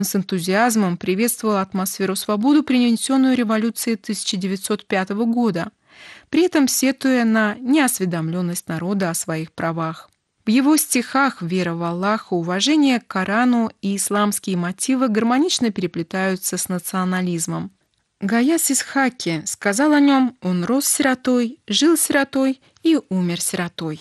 с энтузиазмом приветствовал атмосферу свободы, принесенную революцией 1905 года, при этом сетуя на неосведомленность народа о своих правах. В его стихах вера в Аллаха, уважение к Корану и исламские мотивы гармонично переплетаются с национализмом. Гаяс Исхаки сказал о нем: «Он рос сиротой, жил сиротой и умер сиротой».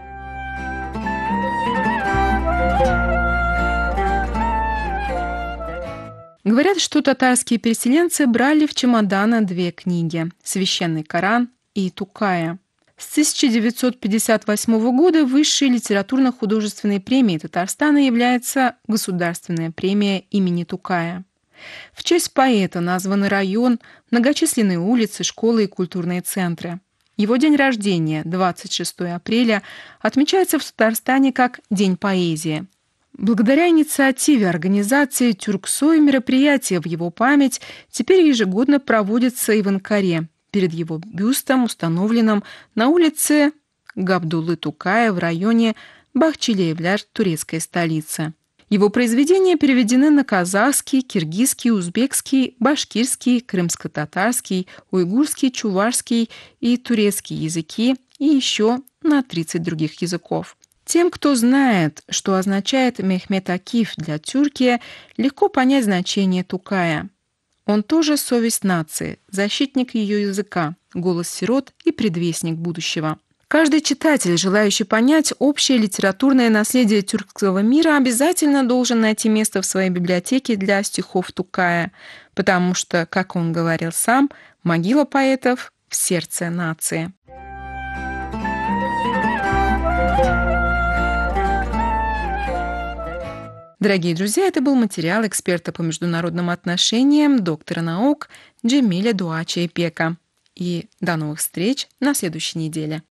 Говорят, что татарские переселенцы брали в чемоданы две книги — «Священный Коран» и «Тукая». С 1958 года высшей литературно-художественной премией Татарстана является Государственная премия имени Тукая. В честь поэта названы район, многочисленные улицы, школы и культурные центры. Его день рождения, 26 апреля, отмечается в Татарстане как День поэзии. Благодаря инициативе организации «Тюрксой» мероприятия в его память теперь ежегодно проводятся и в Анкаре, перед его бюстом, установленным на улице Габдуллы Тукая в районе Бахчелиевляр, турецкой столицы. Его произведения переведены на казахский, киргизский, узбекский, башкирский, крымско-татарский, уйгурский, чувашский и турецкий языки и еще на 30 других языков. Тем, кто знает, что означает Мехмет Акиф для Тюркии, легко понять значение Тукая. Он тоже совесть нации, защитник ее языка, голос сирот и предвестник будущего. Каждый читатель, желающий понять общее литературное наследие тюркского мира, обязательно должен найти место в своей библиотеке для стихов Тукая, потому что, как он говорил сам, могила поэтов в сердце нации. Дорогие друзья, это был материал эксперта по международным отношениям, доктора наук Джемиля Дуачи Эпека. И до новых встреч на следующей неделе.